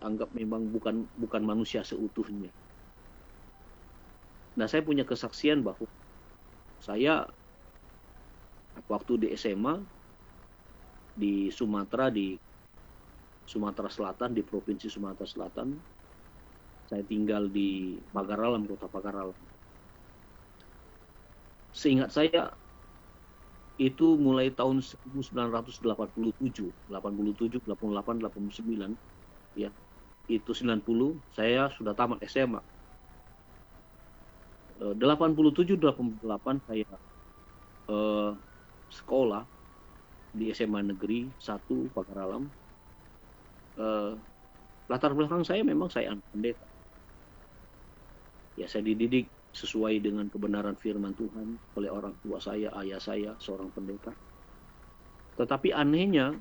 anggap memang bukan manusia seutuhnya. Nah, saya punya kesaksian bahwa saya waktu di SMA di Sumatera Selatan, di Provinsi Sumatera Selatan, saya tinggal di Pagaralam, kota Pagaralam. Seingat saya itu mulai tahun 1987, 88, 89, ya. Itu 90 saya sudah tamat SMA. 87, 88 saya sekolah di SMA Negeri 1 Pagaralam. Latar belakang saya memang saya anak pendeta. Ya, saya dididik sesuai dengan kebenaran firman Tuhan oleh orang tua saya, ayah saya, seorang pendeta. Tetapi anehnya,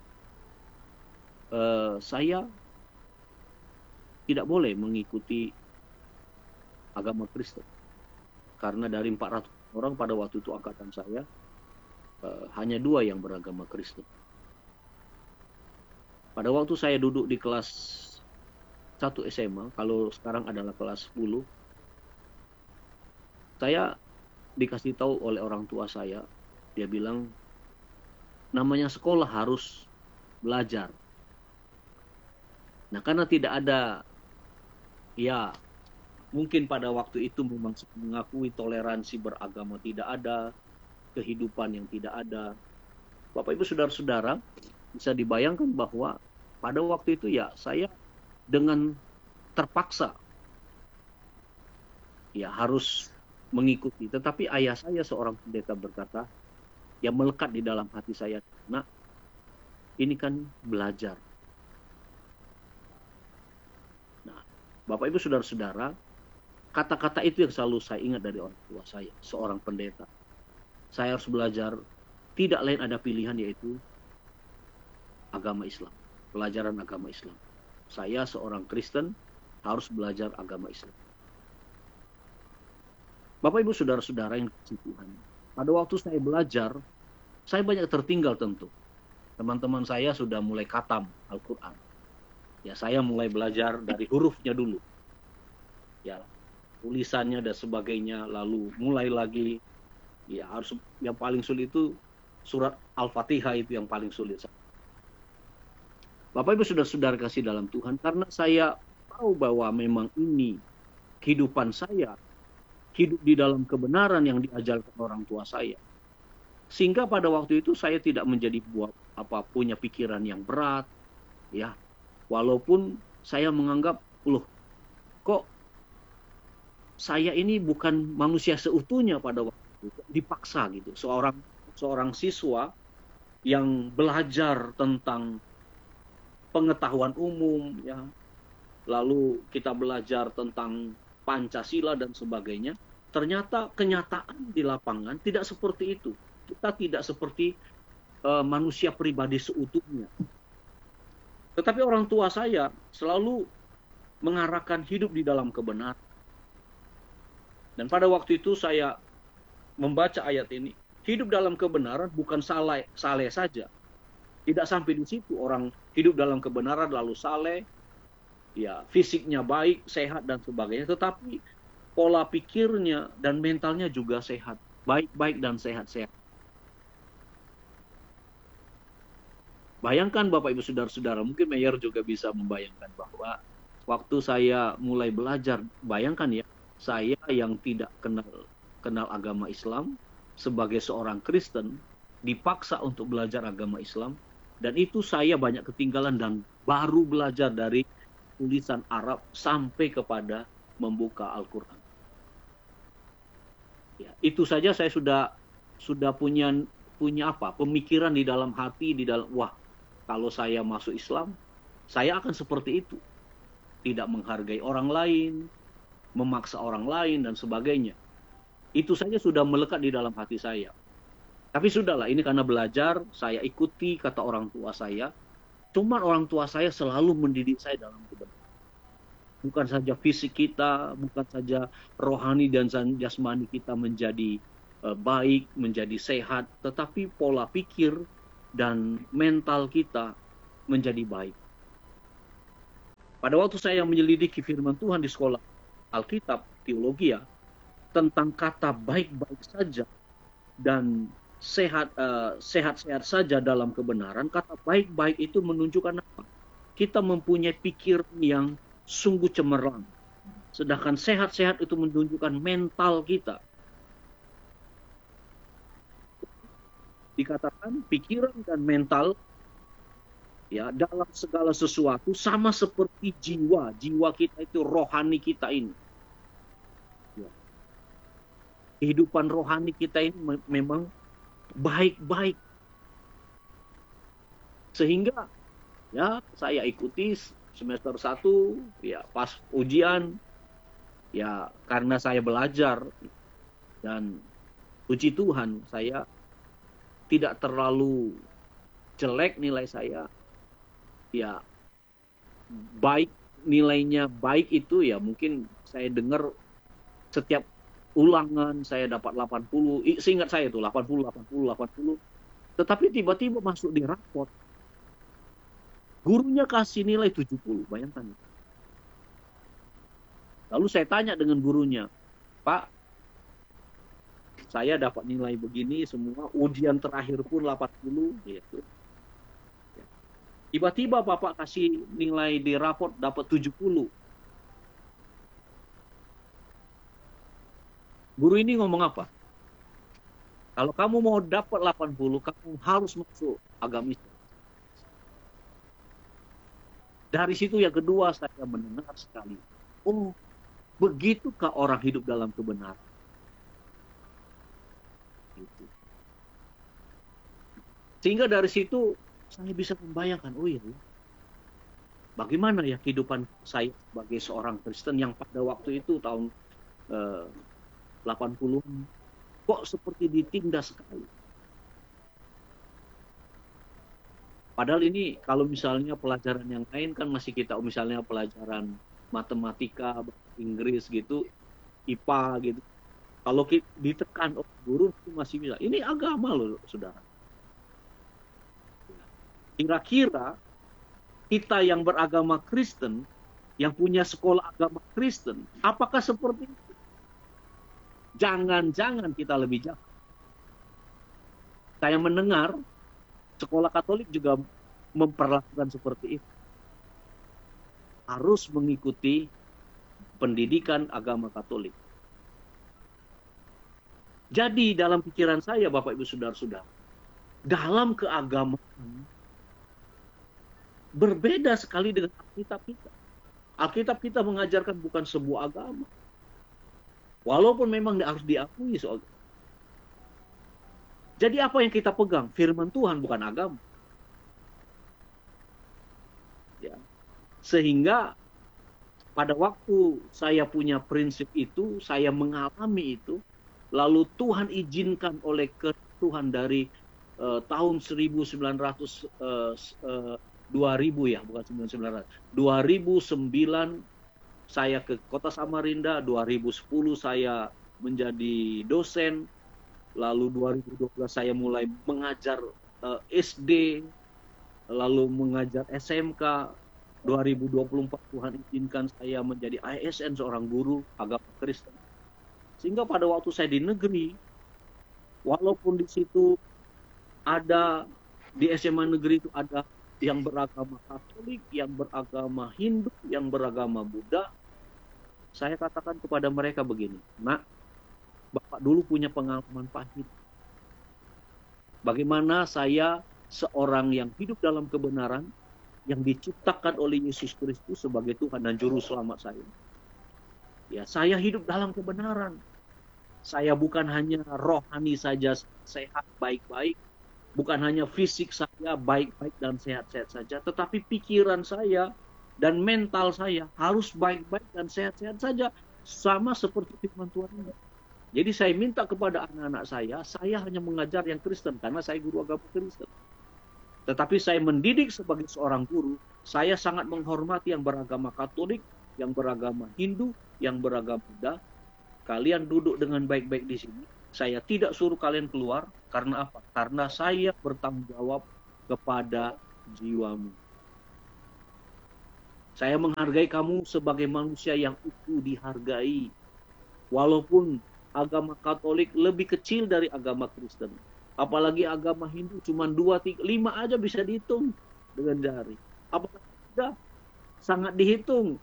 saya tidak boleh mengikuti agama Kristen. Karena dari 400 orang pada waktu itu angkatan saya, hanya 2 yang beragama Kristen. Pada waktu saya duduk di kelas 1 SMA, kalau sekarang adalah kelas 10, saya dikasih tahu oleh orang tua saya, dia bilang, namanya sekolah harus belajar. Nah, karena tidak ada, ya mungkin pada waktu itu memang mengakui toleransi beragama tidak ada, kehidupan yang tidak ada. Bapak Ibu Saudara-saudara, bisa dibayangkan bahwa pada waktu itu ya saya dengan terpaksa ya harus mengikuti. Tetapi ayah saya seorang pendeta berkata, yang melekat di dalam hati saya, nak, ini kan belajar. Nah, Bapak Ibu Saudara-saudara, kata-kata itu yang selalu saya ingat dari orang tua saya, seorang pendeta. Saya harus belajar, tidak lain ada pilihan yaitu agama Islam, pelajaran agama Islam. Saya seorang Kristen harus belajar agama Islam. Bapak Ibu Saudara-saudara yang dikasihi Tuhan, pada waktu saya belajar, saya banyak tertinggal tentu. Teman-teman saya sudah mulai khatam Al-Quran. Ya, saya mulai belajar dari hurufnya dulu. Ya, tulisannya dan sebagainya, lalu mulai lagi, ya harus yang paling sulit itu surat Al-Fatihah, itu yang paling sulit. Bapak Ibu Saudara-saudara kasih dalam Tuhan, karena saya tahu bahwa memang ini kehidupan saya, hidup di dalam kebenaran yang diajarkan orang tua saya. Sehingga pada waktu itu saya tidak menjadi punya pikiran yang berat, ya. Walaupun saya menganggap, loh, kok saya ini bukan manusia seutuhnya pada waktu itu, dipaksa gitu. Seorang siswa yang belajar tentang pengetahuan umum, ya, lalu kita belajar tentang Pancasila dan sebagainya, ternyata kenyataan di lapangan tidak seperti itu. Kita tidak seperti manusia pribadi seutuhnya. Tetapi orang tua saya selalu mengarahkan hidup di dalam kebenaran. Dan pada waktu itu saya membaca ayat ini, hidup dalam kebenaran bukan saleh saja. Tidak sampai di situ orang hidup dalam kebenaran lalu saleh, ya fisiknya baik, sehat dan sebagainya, tetapi pola pikirnya dan mentalnya juga sehat, baik-baik dan sehat-sehat. Bayangkan Bapak Ibu Saudara-saudara, mungkin Mayer juga bisa membayangkan bahwa waktu saya mulai belajar, bayangkan ya, saya yang tidak kenal agama Islam, sebagai seorang Kristen, dipaksa untuk belajar agama Islam, dan itu saya banyak ketinggalan dan baru belajar dari tulisan Arab sampai kepada membuka Al-Quran. Ya, itu saja saya sudah punya pemikiran di dalam hati, wah, kalau saya masuk Islam, saya akan seperti itu. Tidak menghargai orang lain, memaksa orang lain, dan sebagainya. Itu saja sudah melekat di dalam hati saya. Tapi sudahlah, ini karena belajar, saya ikuti kata orang tua saya. Cuma orang tua saya selalu mendidik saya dalam kebenaran. Bukan saja fisik kita, bukan saja rohani dan jasmani kita menjadi baik, menjadi sehat, tetapi pola pikir dan mental kita menjadi baik. Pada waktu saya menyelidiki firman Tuhan di sekolah Alkitab, teologi ya, tentang kata baik-baik saja dan sehat-sehat saja dalam kebenaran, kata baik-baik itu menunjukkan apa? Kita mempunyai pikiran yang sungguh cemerlang. Sedangkan sehat-sehat itu menunjukkan mental kita. Dikatakan pikiran dan mental ya dalam segala sesuatu sama seperti jiwa kita itu, rohani kita ini ya. Kehidupan rohani kita ini memang baik-baik, sehingga ya saya ikuti semester 1 ya, pas ujian ya, karena saya belajar dan puji Tuhan saya tidak terlalu jelek nilai saya. Ya, baik, nilainya baik itu ya mungkin saya dengar setiap ulangan saya dapat 80, seingat saya itu 80. Tetapi tiba-tiba masuk di raport, gurunya kasih nilai 70, bayangkan. Lalu saya tanya dengan gurunya, Pak, saya dapat nilai begini semua, ujian terakhir pun 80, gitu. Tiba-tiba Bapak kasih nilai di raport dapat 70. Guru ini ngomong apa? Kalau kamu mau dapat 80, kamu harus masuk agama Islam. Dari situ yang kedua saya mendengar sekali. Oh, begitukah orang hidup dalam kebenaran? Gitu. Sehingga dari situ saya bisa membayangkan, oh iya, bagaimana ya kehidupan saya sebagai seorang Kristen yang pada waktu itu tahun 80-an, kok seperti ditindas sekali. Padahal ini kalau misalnya pelajaran yang lain kan masih kita, misalnya pelajaran matematika, Inggris gitu, IPA gitu. Kalau ditekan oleh guru itu masih bisa. Ini agama loh, saudara. Kira-kira kita yang beragama Kristen, yang punya sekolah agama Kristen, apakah seperti itu? Jangan-jangan kita lebih jahat. Saya mendengar sekolah Katolik juga memperlakukan seperti itu. Harus mengikuti pendidikan agama Katolik. Jadi dalam pikiran saya, Bapak Ibu Saudara-saudara, dalam keagamaan berbeda sekali dengan Alkitab kita. Alkitab kita mengajarkan bukan sebuah agama. Walaupun memang harus diakui soal. Jadi apa yang kita pegang? Firman Tuhan, bukan agama. Ya. Sehingga pada waktu saya punya prinsip itu, saya mengalami itu, lalu Tuhan izinkan oleh Tuhan dari tahun 1900 2000 ya, bukan 1900. 2009 saya ke Kota Samarinda, 2010 saya menjadi dosen, lalu 2012 saya mulai mengajar SD, lalu mengajar SMK, 2024 Tuhan izinkan saya menjadi ASN, seorang guru agama Kristen. Sehingga pada waktu saya di negeri, walaupun di situ ada, di SMA negeri itu ada yang beragama Katolik, yang beragama Hindu, yang beragama Buddha, saya katakan kepada mereka begini, Nak, Bapak dulu punya pengalaman pahit. Bagaimana saya seorang yang hidup dalam kebenaran, yang diciptakan oleh Yesus Kristus sebagai Tuhan dan Juru Selamat saya. Ya, saya hidup dalam kebenaran. Saya bukan hanya rohani saja sehat, baik-baik, bukan hanya fisik saya baik-baik dan sehat-sehat saja, tetapi pikiran saya dan mental saya harus baik-baik dan sehat-sehat saja, sama seperti firman Tuhan ini. Jadi saya minta kepada anak-anak saya hanya mengajar yang Kristen, karena saya guru agama Kristen. Tetapi saya mendidik sebagai seorang guru, saya sangat menghormati yang beragama Katolik, yang beragama Hindu, yang beragama Buddha. Kalian duduk dengan baik-baik di sini. Saya tidak suruh kalian keluar. Karena apa? Karena saya bertanggung jawab kepada jiwamu. Saya menghargai kamu sebagai manusia yang utuh dihargai. Walaupun agama Katolik lebih kecil dari agama Kristen. Apalagi agama Hindu cuma 2, 3, 5 aja bisa dihitung dengan jari. Apakah sudah sangat dihitung?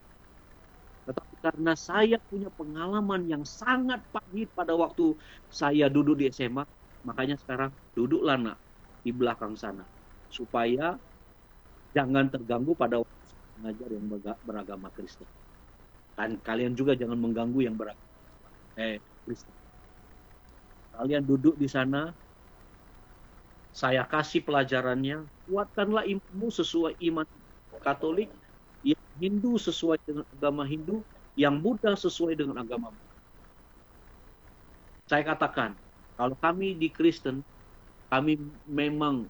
Tetapi karena saya punya pengalaman yang sangat pahit pada waktu saya duduk di SMA, makanya sekarang duduklah nak di belakang sana. Supaya jangan terganggu pada waktu mengajar yang beragama Kristen. Dan kalian juga jangan mengganggu yang beragama Kristen. Kalian duduk di sana, saya kasih pelajarannya, kuatkanlah imanmu sesuai iman Katolik, yang Hindu sesuai dengan agama Hindu, yang Buddha sesuai dengan agama Buddha. Saya katakan, kalau kami di Kristen, kami memang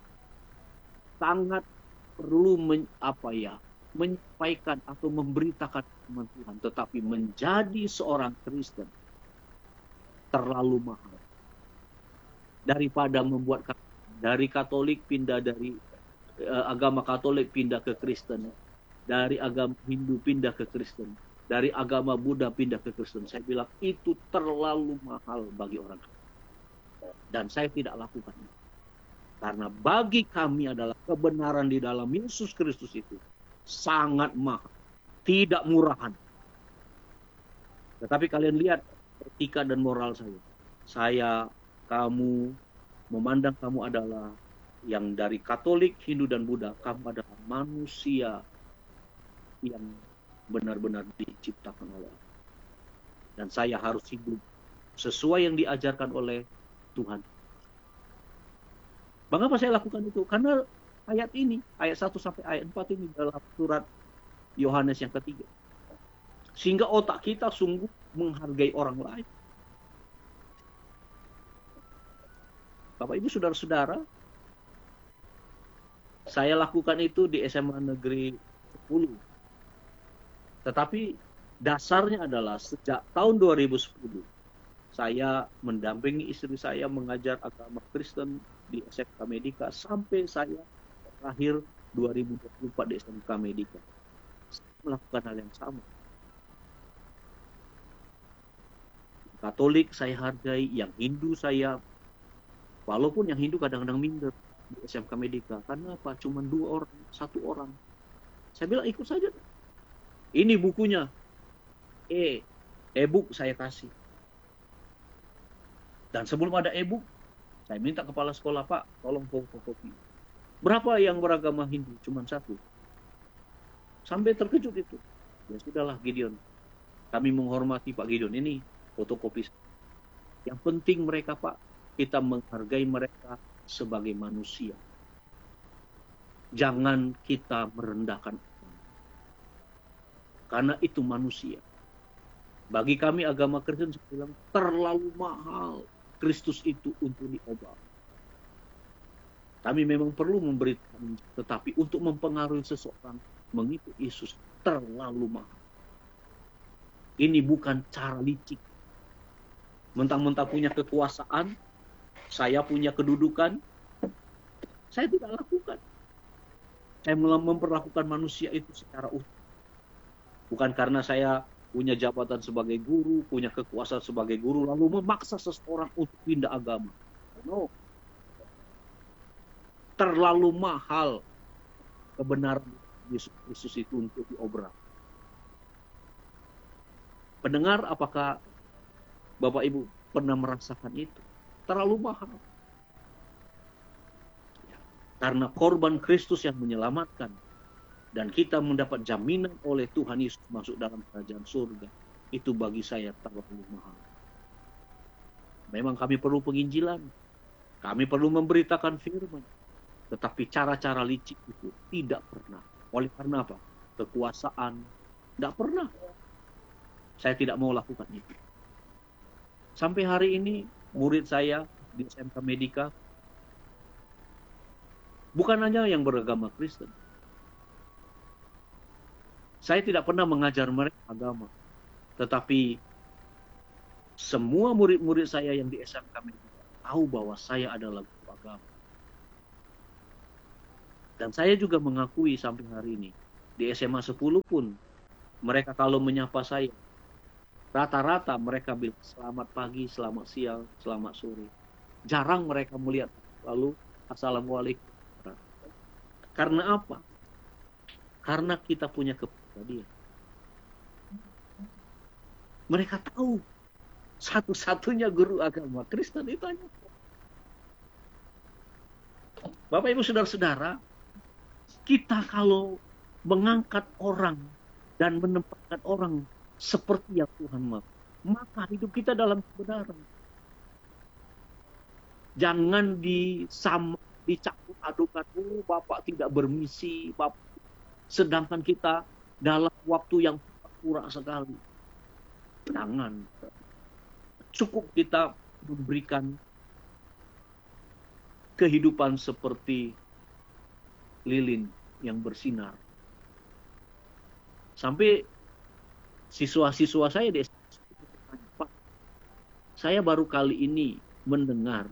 sangat perlu menyampaikan atau memberitakan firman Tuhan, tetapi menjadi seorang Kristen terlalu mahal. Daripada membuat dari Katolik pindah dari agama Katolik pindah ke Kristen, dari agama Hindu pindah ke Kristen, dari agama Buddha pindah ke Kristen. Saya bilang itu terlalu mahal bagi orang. Dan saya tidak lakukan itu. Karena bagi kami adalah kebenaran di dalam Yesus Kristus itu sangat mahal, tidak murahan. Tetapi kalian lihat etika dan moral saya. Saya, kamu, memandang kamu adalah yang dari Katolik, Hindu, dan Buddha, kamu adalah manusia yang benar-benar diciptakan oleh Allah. Dan saya harus hidup sesuai yang diajarkan oleh Tuhan. Mengapa saya lakukan itu? Karena ayat ini, ayat 1 sampai ayat 4 ini dalam surat Yohanes yang ketiga. Sehingga otak kita sungguh menghargai orang lain. Bapak Ibu saudara-saudara, saya lakukan itu di SMA Negeri 10. Tetapi dasarnya adalah sejak tahun 2010 saya mendampingi istri saya mengajar agama Kristen di SMK Medika sampai saya terakhir 2024 di SMK Medika. Saya melakukan hal yang sama. Katolik saya hargai, yang Hindu saya, walaupun yang Hindu kadang-kadang minder di SMK Medika. Karena apa? Cuma 2 orang, 1 orang. Saya bilang ikut saja. Ini bukunya. E-book saya kasih. Dan sebelum ada e-book, saya minta kepala sekolah, Pak, tolong fotokopi. Berapa yang beragama Hindu? Cuma 1. Sampai terkejut itu. Ya sudahlah Gideon. Kami menghormati Pak Gideon. Ini fotokopi. Yang penting mereka, Pak, kita menghargai mereka sebagai manusia. Jangan kita merendahkan. Karena itu manusia. Bagi kami agama Kristen, saya bilang terlalu mahal Kristus itu untuk diobah. Kami memang perlu memberikan, tetapi untuk mempengaruhi seseorang mengikut Yesus terlalu mahal. Ini bukan cara licik. Mentang-mentang punya kekuasaan, saya punya kedudukan, saya tidak lakukan. Saya memperlakukan manusia itu secara utuh. Bukan karena saya punya jabatan sebagai guru, punya kekuasaan sebagai guru, lalu memaksa seseorang untuk pindah agama. No. Terlalu mahal kebenaran Yesus Kristus itu untuk diobrak. Pendengar, apakah Bapak Ibu pernah merasakan itu? Terlalu mahal. Karena korban Kristus yang menyelamatkan. Dan kita mendapat jaminan oleh Tuhan Yesus masuk dalam kerajaan surga. Itu bagi saya terlalu mahal. Memang kami perlu penginjilan. Kami perlu memberitakan firman. Tetapi cara-cara licik itu tidak pernah. Oleh karena apa? Kekuasaan. Tidak pernah. Saya tidak mau lakukan itu. Sampai hari ini, murid saya di SMK Medika, bukan hanya yang beragama Kristen. Saya tidak pernah mengajar mereka agama. Tetapi semua murid-murid saya yang di SMK Medika tahu bahwa saya adalah guru agama. Dan saya juga mengakui sampai hari ini, di SMA 10 pun, mereka kalau menyapa saya, rata-rata mereka bilang selamat pagi, selamat siang, selamat sore. Jarang mereka melihat lalu assalamualaikum. Karena apa? Karena kita punya kepribadian. Mereka tahu satu-satunya guru agama Kristen itu hanya Bapak Ibu Saudara-saudara, kita kalau mengangkat orang dan menempatkan orang seperti yang Tuhan mau, maka hidup kita dalam kebenaran. Jangan dicampur adukan, Bapak tidak bermisi, Bapak, sedangkan kita dalam waktu yang kurang sekali. Jangan. Cukup kita memberikan kehidupan seperti lilin yang bersinar. Sampai siswa-siswa saya di SMA, saya baru kali ini mendengar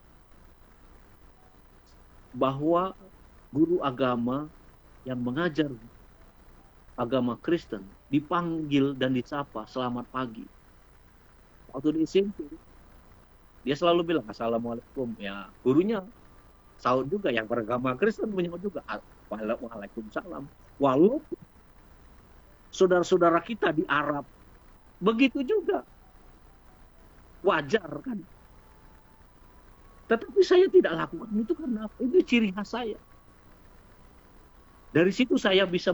bahwa guru agama yang mengajar agama Kristen dipanggil dan disapa selamat pagi. Waktu di SMP, dia selalu bilang assalamualaikum. Ya, gurunya sahut juga, yang beragama Kristen menyahut juga waalaikumsalam. Walaupun saudara-saudara kita di Arab begitu juga, wajar kan. Tetapi saya tidak lakukan itu karena apa? Itu ciri khas saya. Dari situ saya bisa,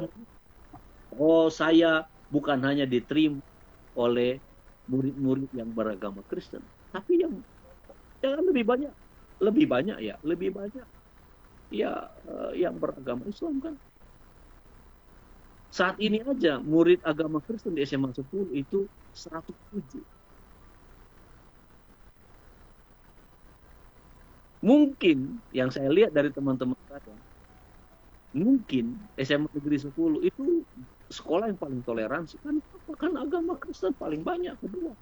saya bukan hanya diterima oleh murid-murid yang beragama Kristen, tapi yang lebih banyak yang beragama Islam kan. Saat ini aja murid agama Kristen di SMA 10 itu 107. Mungkin yang saya lihat dari teman-teman saya, mungkin SMA Negeri 10 itu sekolah yang paling toleransi. Kan agama Kristen paling banyak kedua.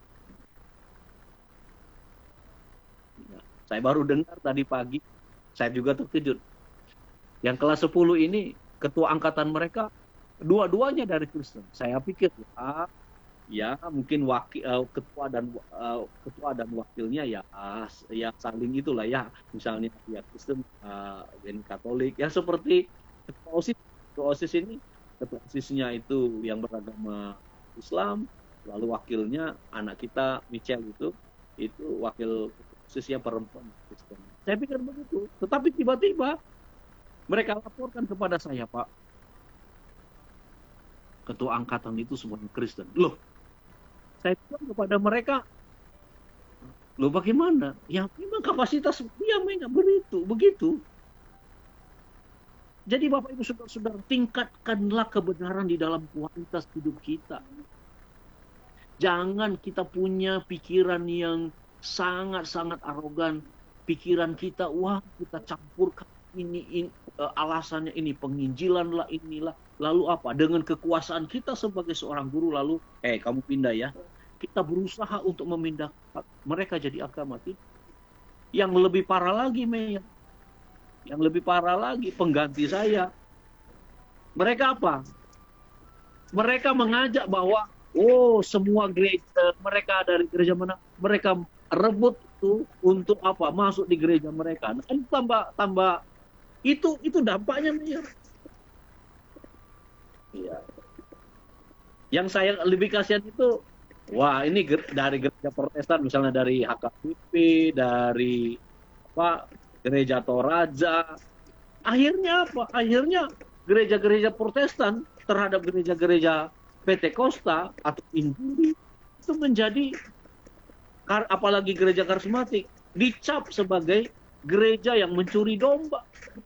Ya, saya baru dengar tadi pagi, saya juga terkejut. Yang kelas 10 ini, ketua angkatan mereka, dua-duanya dari Kristen. Saya pikir, ya mungkin ketua dan wakilnya ya saling itulah ya, misalnya ya Kristen dan Katolik ya, seperti ketua OSIS ini, ketua OSISnya itu yang beragama Islam, lalu wakilnya anak kita Michelle itu wakil OSISnya perempuan Kristen. Saya pikir begitu, tetapi tiba-tiba mereka laporkan kepada saya, Pak, ketua angkatan itu semuanya Kristen. Loh, saya bilang kepada mereka, loh bagaimana? Ya memang kapasitas dia begitu. Jadi Bapak Ibu Saudara-saudara, tingkatkanlah kebenaran di dalam kualitas hidup kita. Jangan kita punya pikiran yang sangat-sangat arogan. Pikiran kita, kita campurkan ini alasannya ini penginjilan lah, inilah. Lalu apa? Dengan kekuasaan kita sebagai seorang guru, lalu kamu pindah ya. Kita berusaha untuk memindahkan mereka jadi agama kita. Yang lebih parah lagi, yang lebih parah lagi, pengganti saya. Mereka apa? Mereka mengajak bahwa semua gereja, mereka dari gereja mana, mereka rebut itu untuk apa? Masuk di gereja mereka. Nah, tambah itu dampaknya, ya. Yang saya lebih kasihan itu, ini dari gereja Protestan, misalnya dari HKBP, dari gereja Toraja. Akhirnya apa? Akhirnya gereja-gereja Protestan terhadap gereja-gereja Pentakosta atau Injili itu menjadi, apalagi gereja karismatik, dicap sebagai gereja yang mencuri domba.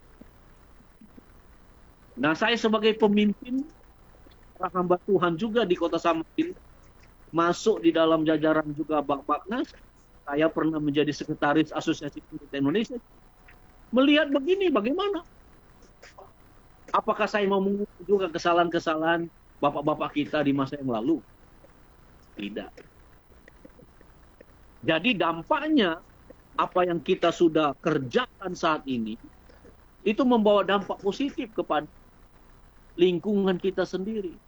Nah, saya sebagai pemimpin hamba Tuhan juga di Kota Samarinda, masuk di dalam jajaran juga Baknas. Saya pernah menjadi sekretaris Asosiasi Pendeta Indonesia. Melihat begini, bagaimana? Apakah saya mau mengukur juga kesalahan-kesalahan bapak-bapak kita di masa yang lalu? Tidak. Jadi dampaknya, apa yang kita sudah kerjakan saat ini, itu membawa dampak positif kepada lingkungan kita sendiri.